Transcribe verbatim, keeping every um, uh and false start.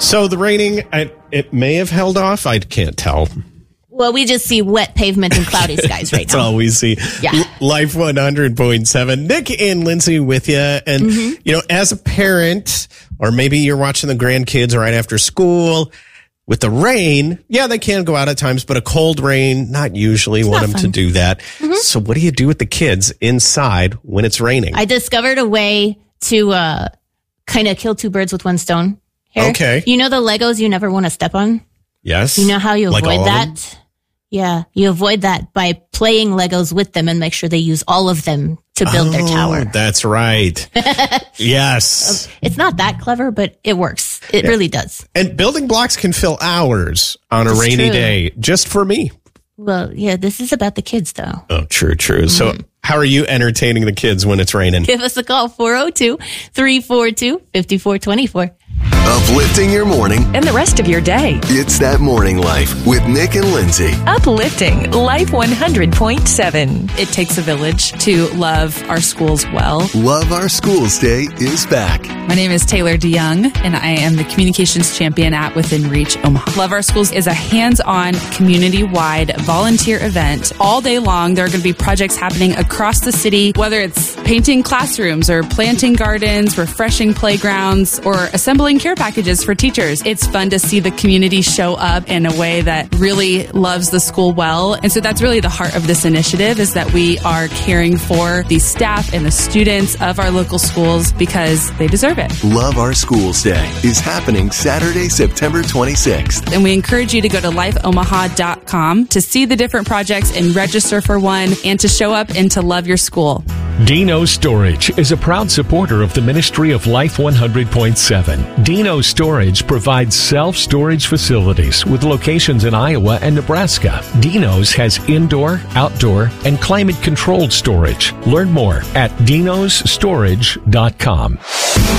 So the raining, I, it may have held off. I can't tell. Well, we just see wet pavement and cloudy skies right That's now. all we see. Yeah. L- Life one hundred point seven. Nick and Lindsay with you. And, mm-hmm. you know, as a parent, or maybe you're watching the grandkids right after school, with the rain, yeah, they can go out at times, but a cold rain, not usually it's want not them fun. to do that. Mm-hmm. So what do you do with the kids inside when it's raining? I discovered a way to uh, kind of kill two birds with one stone here. Okay. You know the Legos you never want to step on? Yes. You know how you Like avoid all that? of them? Yeah, you avoid that by playing Legos with them and make sure they use all of them to build oh, their tower. That's right. Yes. It's not that clever, but it works. It yeah. really does. And building blocks can fill hours on a It's rainy true. day, just for me. Well, yeah, this is about the kids, though. Oh, true, true. Mm-hmm. So how are you entertaining the kids when it's raining? Give us a call, four oh two, three four two, five four two four. Uplifting your morning and the rest of your day. It's That Morning Life with Nick and Lindsay. Uplifting Life one hundred point seven. It takes a village to love our schools well. Love Our Schools Day is back. My name is Taylor DeYoung, and I am the Communications Champion at Within Reach Omaha. Love Our Schools is a hands-on, community-wide volunteer event. All day long, there are going to be projects happening across the city, whether it's painting classrooms or planting gardens, refreshing playgrounds, or assembling care packages for teachers. It's fun to see the community show up in a way that really loves the school well. And so that's really the heart of this initiative, is that we are caring for the staff and the students of our local schools because they deserve it. Love Our Schools Day is happening Saturday, September twenty-sixth. And we encourage you to go to life omaha dot com to see the different projects and register for one, and to show up and to love your school. Dino Storage is a proud supporter of the Ministry of Life one hundred point seven. Dino Storage provides self-storage facilities with locations in Iowa and Nebraska. Dino's has indoor, outdoor, and climate-controlled storage. Learn more at dinos storage dot com.